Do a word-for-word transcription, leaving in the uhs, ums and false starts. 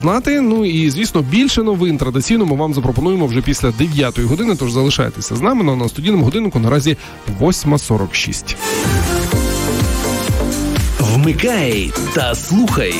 знати. Ну і, звісно, більше новин традиційно ми вам запропонуємо вже після дев'ятої години, тож залишайтеся з нами. На студійному годиннику наразі восьма сорок шість. Вмикай та слухай